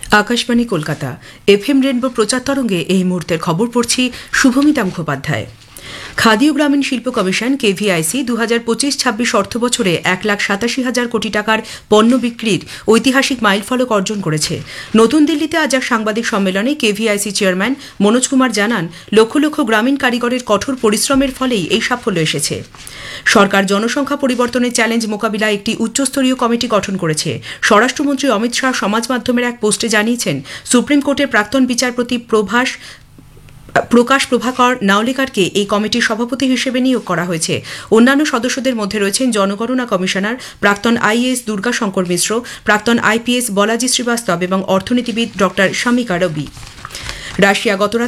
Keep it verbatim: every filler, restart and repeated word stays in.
Akashvani Kolkata FM rainbow প্রচার তরঙ্গে এই মুহূর্তের খবর পড়ছি শুভমিতা মুখোপাধ্যায়। খাদি ও গ্রামীণ শিল্প কমিশন কেভিআইসি দু হাজার পঁচিশ ছাব্বিশ অর্থ বছরে এক লাখ সাতাশি হাজার কোটি টাকার পণ্য বিক্রির ঐতিহাসিক মাইলফলক অর্জন করেছে। নতুন দিল্লিতে আজ এক সাংবাদিক সম্মেলনে কেভিআইসি চেয়ারম্যান মনোজ কুমার জানান, লক্ষ লক্ষ গ্রামীণ কারিগরের কঠোর পরিশ্রমের ফলেই এই সাফল্য এসেছে। সরকার জনসংখ্যা পরিবর্তনের চ্যালেঞ্জ মোকাবিলায় একটি উচ্চস্তরীয় কমিটি গঠন করেছে। স্বরাষ্ট্রমন্ত্রী অমিত শাহ সমাজ মাধ্যমের এক পোস্টে জানিয়েছেন, সুপ্রিম কোর্টের প্রাক্তন বিচারপতি প্রভাস প্রকাশ প্রভাকর নাওলেকারকে এই কমিটির সভাপতি হিসেবে নিয়োগ করা হয়েছে। অন্যান্য সদস্যদের মধ্যে রয়েছেন জনগণনা কমিশনার, প্রাক্তন আইএএস দুর্গা শঙ্কর মিশ্র, প্রাক্তন আইপিএস বলাজি শ্রীবাস্তব এবং অর্থনীতিবিদ ড শামিকা রবি। রাশিয়া গতরাত